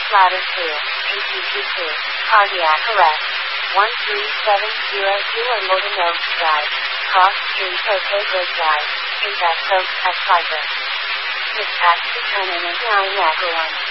Ladder 2, ATC2, cardiac arrest, 13702 or Morgan Oaks Drive, Cross Street, Otay Drive, Invest Oaks at Fiber. Dispatch to 10 and 9 Nagawon.